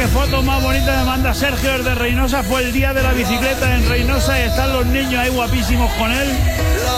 foto más bonita me manda Sergio desde Reynosa. Fue el día de la bicicleta en Reynosa y están los niños ahí guapísimos con él.